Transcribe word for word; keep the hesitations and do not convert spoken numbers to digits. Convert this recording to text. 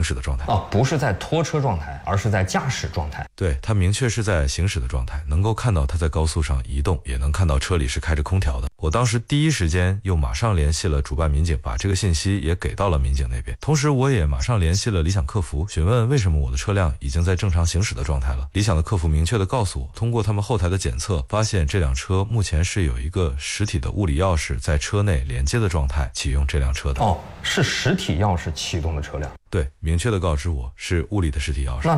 驶的状态。 哦，不是在拖车状态，而是在驾驶状态。 对，它明确是在行驶的状态，能够看到它在高速上移动，也能看到车里是开着空调的。我当时第一时间又马上联系了主办民警，把这个信息也给到了民警那边。同时我也马上联系了理想客服，询问为什么我的车辆已经在正常行驶的状态了。理想的客服明确的告诉我，通过他们后台的检测，发现这辆车目前是有一个实体的物理钥匙在车内连接的状态启用这辆车的。 哦，是实体钥匙启动的车辆。 对，明确的告知我是物理的实体钥匙。 那